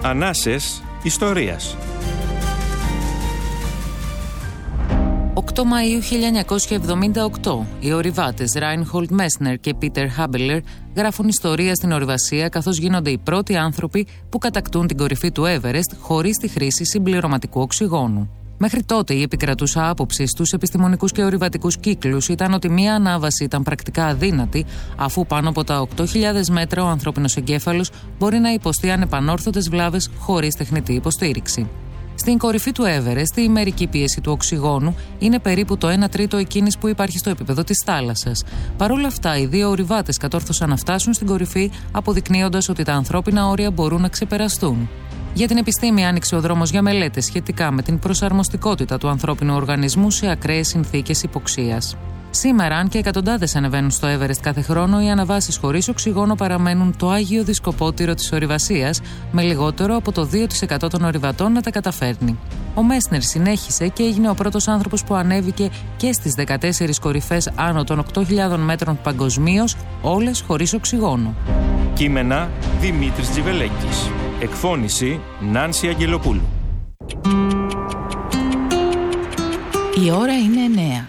Ανάσες ιστορίας. 8 Μαΐου 1978, οι ορειβάτες Ράινχολτ Μέσνερ και Πίτερ Χάμπελερ γράφουν ιστορία στην ορειβασία, καθώς γίνονται οι πρώτοι άνθρωποι που κατακτούν την κορυφή του Έβερεστ χωρίς τη χρήση συμπληρωματικού οξυγόνου. Μέχρι τότε η επικρατούσα άποψη στους επιστημονικούς και ορειβατικούς κύκλους ήταν ότι μία ανάβαση ήταν πρακτικά αδύνατη, αφού πάνω από τα 8.000 μέτρα ο ανθρώπινος εγκέφαλος μπορεί να υποστεί ανεπανόρθωτες βλάβες χωρίς τεχνητή υποστήριξη. Στην κορυφή του Έβερεστ, η ημερική πίεση του οξυγόνου είναι περίπου το 1 τρίτο εκείνης που υπάρχει στο επίπεδο της θάλασσας. Παρ' όλα αυτά, οι δύο ορειβάτες κατόρθωσαν να φτάσουν στην κορυφή, αποδεικνύοντας ότι τα ανθρώπινα όρια μπορούν να ξεπεραστούν. Για την επιστήμη άνοιξε ο δρόμος για μελέτες σχετικά με την προσαρμοστικότητα του ανθρώπινου οργανισμού σε ακραίες συνθήκες υποξίας. Σήμερα, αν και εκατοντάδες ανεβαίνουν στο Έβερεστ κάθε χρόνο, οι αναβάσεις χωρίς οξυγόνο παραμένουν το άγιο δισκοπότηρο της ορειβασίας, με λιγότερο από το 2% των ορειβατών να τα καταφέρνει. Ο Μέσνερ συνέχισε και έγινε ο πρώτος άνθρωπος που ανέβηκε και στις 14 κορυφές άνω των 8.000 μέτρων παγκοσμίως, όλες χωρίς οξυγόνο. Κείμενα Δημήτρης Τζιβελέκης. Εκφώνηση Νάνση Αγγελοπούλου. Η ώρα είναι 9.